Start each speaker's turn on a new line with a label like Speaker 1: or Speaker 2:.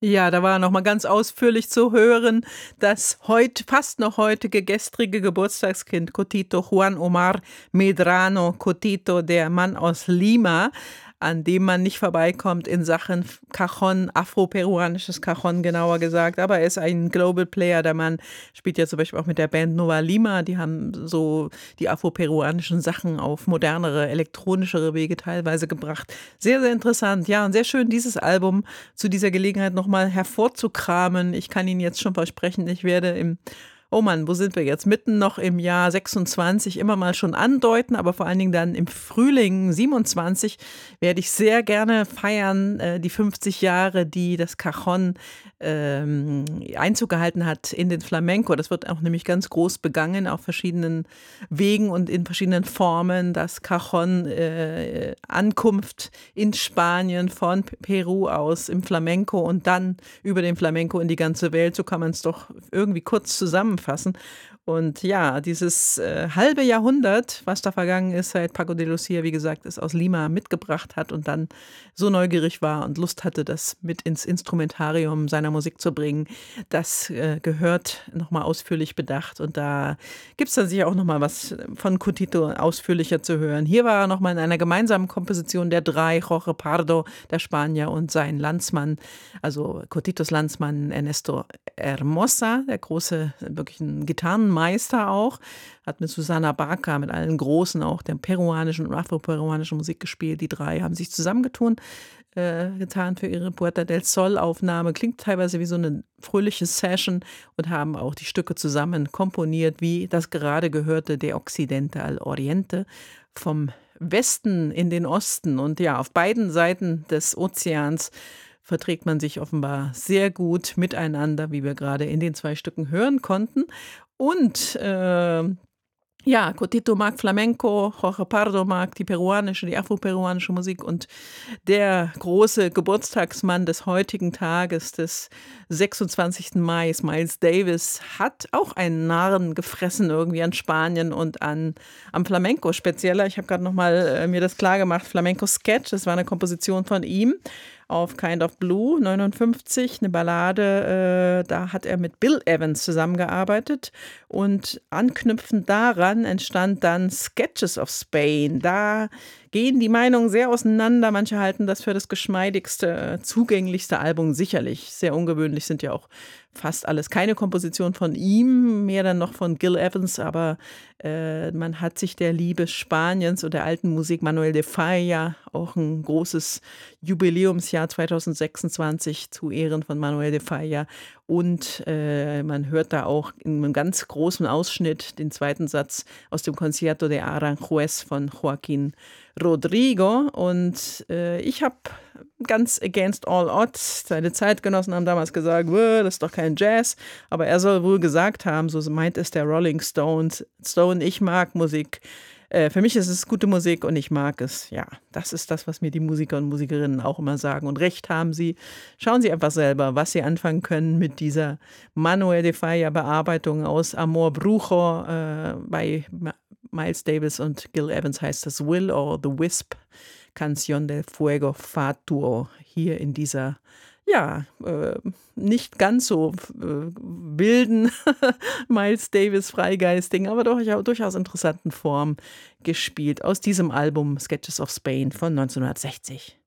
Speaker 1: Ja, da war noch mal ganz ausführlich zu hören, das fast noch heutige gestrige Geburtstagskind Cotito Juan Omar Medrano Cotito, der Mann aus Lima, an dem man nicht vorbeikommt in Sachen Cajon, afroperuanisches Cajon genauer gesagt. Aber er ist ein Global Player. Der Mann spielt ja zum Beispiel auch mit der Band Nova Lima. Die haben so die afroperuanischen Sachen auf modernere, elektronischere Wege teilweise gebracht. Sehr, sehr interessant. Ja, und sehr schön, dieses Album zu dieser Gelegenheit nochmal hervorzukramen. Ich kann Ihnen jetzt schon versprechen, ich werde oh Mann, wo sind wir jetzt? Mitten noch im Jahr 26 immer mal schon andeuten, aber vor allen Dingen dann im Frühling 27 werde ich sehr gerne feiern, die 50 Jahre, die das Cajon Einzug gehalten hat in den Flamenco. Das wird auch nämlich ganz groß begangen auf verschiedenen Wegen und in verschiedenen Formen. Das Cajon Ankunft in Spanien von Peru aus im Flamenco und dann über den Flamenco in die ganze Welt. So kann man es doch irgendwie kurz zusammenfassen. Und ja, dieses halbe Jahrhundert, was da vergangen ist, seit Paco de Lucia, wie gesagt, es aus Lima mitgebracht hat und dann so neugierig war und Lust hatte, das mit ins Instrumentarium seiner Musik zu bringen, das gehört nochmal ausführlich bedacht. Und da gibt es dann sicher auch nochmal was von Cotito ausführlicher zu hören. Hier war er nochmal in einer gemeinsamen Komposition der drei, Jorge Pardo, der Spanier, und sein Landsmann, also Cotitos Landsmann Ernesto Hermosa, der große, wirklich ein Gitarrenmeister auch, hat mit Susana Baca, mit allen Großen auch der peruanischen und afroperuanischen Musik gespielt. Die drei haben sich getan für ihre Puerta del Sol Aufnahme. Klingt teilweise wie so eine fröhliche Session und haben auch die Stücke zusammen komponiert, wie das gerade gehörte, De Occidente al Oriente, vom Westen in den Osten. Und ja, auf beiden Seiten des Ozeans verträgt man sich offenbar sehr gut miteinander, wie wir gerade in den zwei Stücken hören konnten. Und ja, Cotito mag Flamenco, Jorge Pardo mag die peruanische, die afroperuanische Musik, und der große Geburtstagsmann des heutigen Tages, des 26. Mai, Miles Davis, hat auch einen Narren gefressen irgendwie an Spanien und am Flamenco spezieller. Ich habe gerade noch mal mir das klar gemacht, Flamenco Sketch, das war eine Komposition von ihm auf Kind of Blue, 59, eine Ballade, da hat er mit Bill Evans zusammengearbeitet und anknüpfend daran entstand dann Sketches of Spain. Da gehen die Meinungen sehr auseinander. Manche halten das für das geschmeidigste, zugänglichste Album sicherlich. Sehr ungewöhnlich, sind ja auch fast alles keine Komposition von ihm, mehr dann noch von Gil Evans, aber man hat sich der Liebe Spaniens und der alten Musik, Manuel de Falla, auch ein großes Jubiläumsjahr 2026 zu Ehren von Manuel de Falla, und man hört da auch in einem ganz großen Ausschnitt den zweiten Satz aus dem Concierto de Aranjuez von Joaquín Rodrigo. Und ich habe ganz against all odds, seine Zeitgenossen haben damals gesagt, das ist doch kein Jazz, aber er soll wohl gesagt haben, so meint es der Rolling Stones, ich mag Musik. Für mich ist es gute Musik und ich mag es. Ja, das ist das, was mir die Musiker und Musikerinnen auch immer sagen. Und recht haben sie. Schauen Sie einfach selber, was Sie anfangen können mit dieser Manuel de Falla Bearbeitung aus Amor Brujo. Bei Miles Davis und Gil Evans heißt das Will or the Wisp, Canción del Fuego Fatuo, hier in dieser, ja, nicht ganz so wilden Miles Davis Freigeistigen, aber doch durchaus interessanten Form gespielt aus diesem Album Sketches of Spain von 1960.